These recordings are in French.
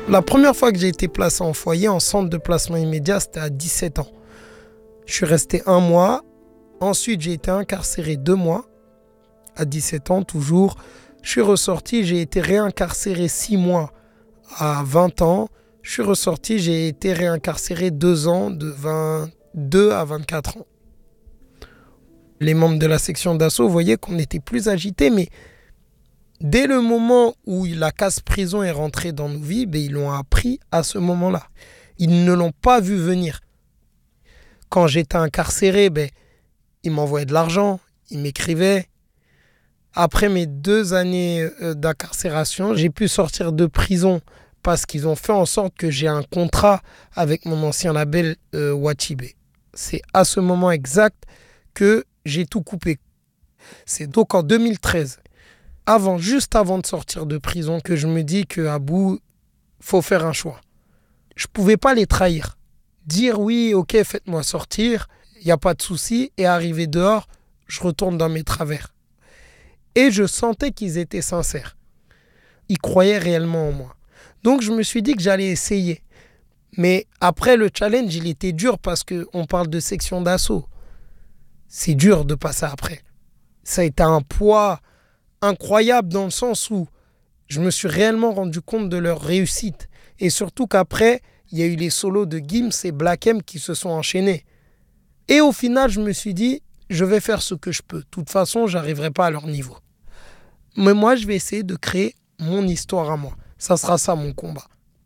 La première fois que j'ai été placé en foyer, en centre de placement immédiat, c'était à 17 ans. Je suis resté 1 mois. Ensuite, j'ai été incarcéré 2 mois. À 17 ans, toujours. Je suis ressorti, j'ai été réincarcéré 6 mois à 20 ans. Je suis ressorti, j'ai été réincarcéré 2 ans, de 22 à 24 ans. Les membres de la section d'assaut voyaient qu'on était plus agités, mais dès le moment où la casse-prison est rentrée dans nos vies, ils l'ont appris à ce moment-là. Ils ne l'ont pas vu venir. Quand j'étais incarcéré, ils m'envoyaient de l'argent, ils m'écrivaient. Après mes 2 années d'incarcération, j'ai pu sortir de prison parce qu'ils ont fait en sorte que j'ai un contrat avec mon ancien label Wachibé. C'est à ce moment exact que j'ai tout coupé. C'est donc en 2013, juste avant de sortir de prison, que je me dis qu'à bout, faut faire un choix. Je ne pouvais pas les trahir. Dire oui, ok, faites-moi sortir, il n'y a pas de souci, et arriver dehors, je retourne dans mes travers. Et je sentais qu'ils étaient sincères. Ils croyaient réellement en moi. Donc je me suis dit que j'allais essayer. Mais après, le challenge, il était dur parce qu'on parle de section d'assaut. C'est dur de passer après. Ça a été un poids incroyable dans le sens où je me suis réellement rendu compte de leur réussite. Et surtout qu'après, il y a eu les solos de Gims et Black M qui se sont enchaînés. Et au final, je me suis dit, je vais faire ce que je peux. De toute façon, je n'arriverai pas à leur niveau. Mais moi, je vais essayer de créer mon histoire à moi. Ça sera ça mon combat.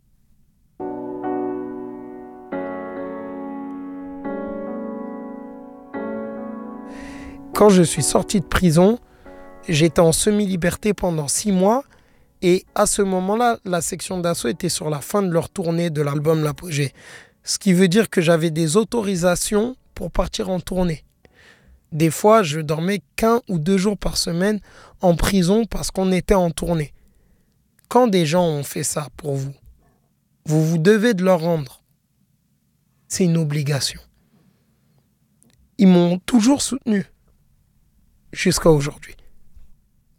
Quand je suis sorti de prison, j'étais en semi-liberté pendant 6 mois. Et à ce moment-là, la section d'assaut était sur la fin de leur tournée de l'album L'Apogée. Ce qui veut dire que j'avais des autorisations pour partir en tournée. Des fois, je dormais qu'1 ou 2 jours par semaine en prison parce qu'on était en tournée. Quand des gens ont fait ça pour vous, vous devez de leur rendre. C'est une obligation. Ils m'ont toujours soutenu jusqu'à aujourd'hui.